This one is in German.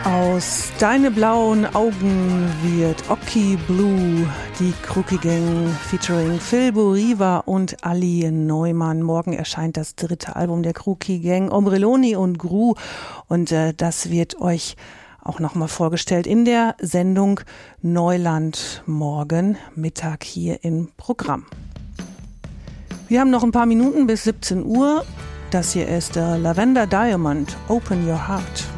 Aus Deine blauen Augen wird Occhi Blue, die Crookie Gang featuring Phil Boriva und Ali Neumann. Morgen erscheint das 3. Album der Crookie Gang, Ombrelloni und Gru. Und das wird euch auch nochmal vorgestellt in der Sendung Neuland morgen Mittag hier im Programm. Wir haben noch ein paar Minuten bis 17 Uhr. Das hier ist Lavender Diamond, Open Your Heart.